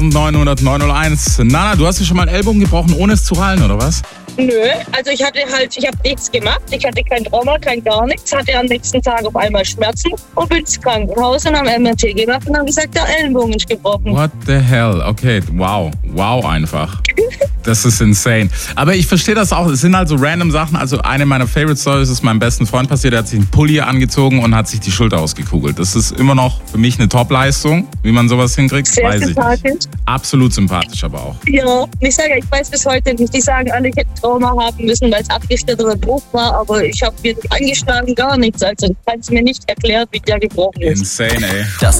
900 901. Nana, du hast dir schon mal einen Ellbogen gebrochen, ohne es zu heilen, oder was? Nö, also ich habe nichts gemacht. Ich hatte kein Trauma, kein gar nichts. Hatte am nächsten Tag auf einmal Schmerzen und bin ins Krankenhaus und haben MRT gemacht und haben gesagt, der Ellenbogen ist gebrochen. What the hell? Okay, wow. Wow einfach. Das ist insane. Aber ich verstehe das auch. Es sind halt so random Sachen. Also eine meiner Favorite Stories ist meinem besten Freund passiert. Der hat sich einen Pulli angezogen und hat sich die Schulter ausgekugelt. Das ist immer noch für mich eine Top-Leistung, wie man sowas hinkriegt. Sehr sympathisch. Absolut sympathisch aber auch. Ja, und ich sage, ich weiß bis heute nicht. Die sagen alle, ich hätte Trauma haben müssen, weil es abgeschnittener Bruch war. Aber ich habe mir nicht angeschlagen, gar nichts. Also ich kann es mir nicht erklären, wie der gebrochen ist. Insane, ey. Das